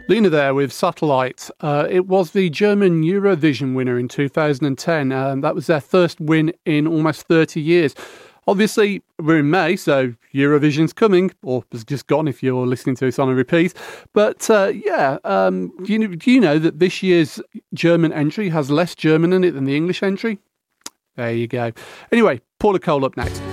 Lena there with Satellite. It was the German Eurovision winner in 2010. That was their first win in almost 30 years. Obviously, we're in May, so Eurovision's coming, or has just gone if you're listening to this on a repeat. But do you know that this year's German entry has less German in it than the English entry? There you go. Anyway, Paula Cole up next.